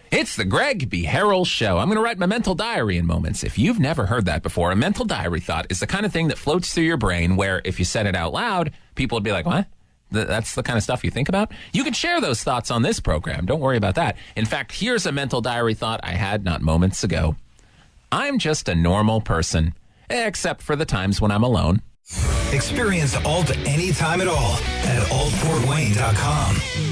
It's the Greg B. Harrell Show. I'm going to write my mental diary in moments. If you've never heard that before, a mental diary thought is the kind of thing that floats through your brain where if you said it out loud, people would be like, what? That's the kind of stuff you think about? You can share those thoughts on this program. Don't worry about that. In fact, here's a mental diary thought I had not moments ago. I'm just a normal person, except for the times when I'm alone. Experience Alt anytime at all at altfortwayne.com.